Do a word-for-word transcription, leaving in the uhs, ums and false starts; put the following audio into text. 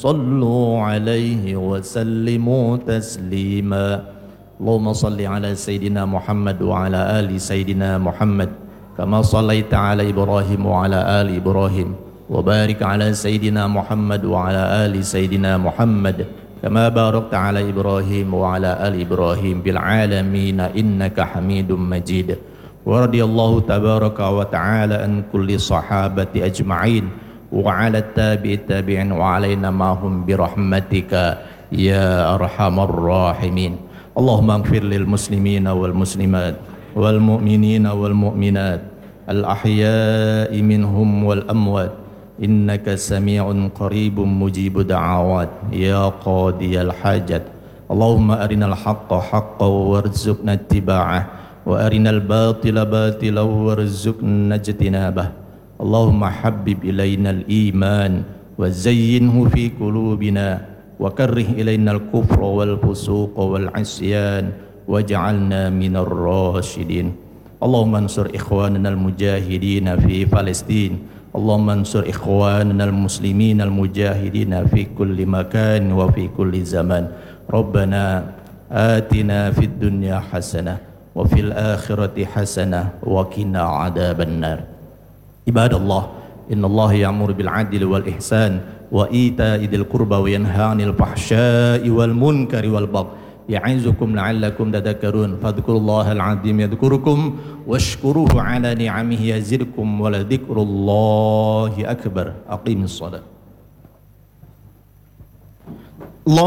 صلوا عليه وسلموا تسليما اللهم صل على سيدنا محمد وعلى آل سيدنا محمد كما صليت على إبراهيم وعلى آل إبراهيم وبارك على سيدنا محمد وعلى آل سيدنا محمد كما باركت على إبراهيم وعلى آل إبراهيم بالعالمين إنك حميد مجيد ورضي الله تبارك وتعالى عن كل صحابة أجمعين وعلى التابع التابعين وعلينا معهم برحمتك يا أرحم الراحمين اللهم اغفر للمسلمين والمسلمات والمؤمنين والمؤمنات الأحياء منهم والأموات إنك سميع قريب مجيب دعوات يا قاضي الحاجات اللهم أرنا الحق حقا وارزقنا اتباعه وأرنا الباطل باطلا وارزقنا اجتنابه اللهم حبب إلينا الإيمان وزينه في قلوبنا وكره إلينا الكفر والفسوق والعصيان واجعلنا من الراشدين اللهم انصر إخواننا المجاهدين في فلسطين اللهم انصر إخواننا المسلمين المجاهدين في كل مكان وفي كل زمان ربنا آتنا في الدنيا حسنة وفي الآخرة حسنة وقنا عذاب النار عباد الله إن الله يأمر بالعدل والإحسان وإيتاء ذي القربى وينهى عن الفحشاء والمنكر والبغي يعظكم لعلكم تذكرون فاذكروا الله العظيم يذكركم واشكروه على نعمه يزدكم ولذكر الله أكبر أقيموا الصلاة